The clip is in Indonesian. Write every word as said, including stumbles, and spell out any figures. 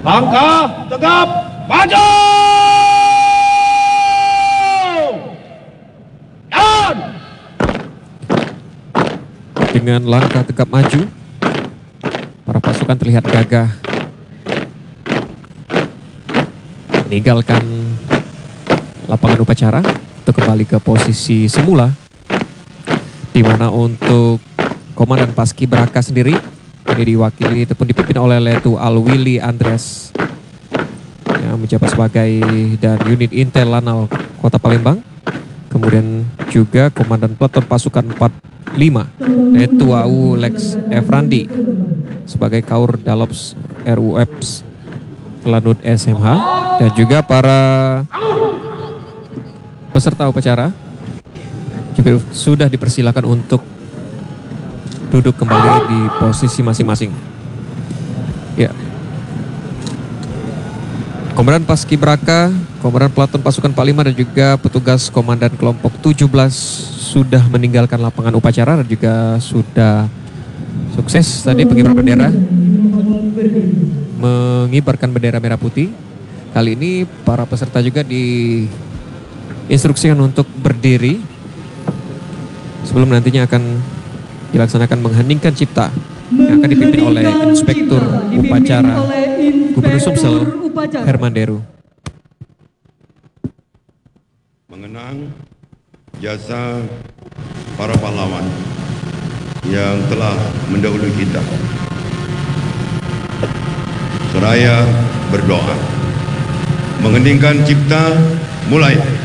Langkah tegap maju. Dan dengan langkah tegap maju, para pasukan terlihat gagah meninggalkan lapangan upacara untuk kembali ke posisi semula, di mana untuk Komandan Paskibraka sendiri ini diwakili ataupun dipimpin oleh Letu Alwili Andreas yang menjabat sebagai dan unit Intel Lanal Kota Palembang. Kemudian juga Komandan Peleton Pasukan empat puluh lima Letu A U Lex Efrandi sebagai Kaur Dalops R U Eps Lanut S M H, dan juga para peserta upacara juga sudah dipersilakan untuk duduk kembali di posisi masing-masing. Ya. Komandan Paskibraka, Komandan Peleton Pasukan empat puluh lima dan juga petugas Komandan Kelompok tujuh belas sudah meninggalkan lapangan upacara dan juga sudah sukses tadi pengibar bendera, mengibarkan bendera merah putih. Kali ini para peserta juga diinstruksikan untuk berdiri sebelum nantinya akan dilaksanakan mengheningkan cipta yang akan dipimpin oleh Inspektur Upacara Gubernur Sumsel Herman Deru. Mengenang jasa para pahlawan yang telah mendahului kita, seraya berdoa, mengheningkan cipta mulai.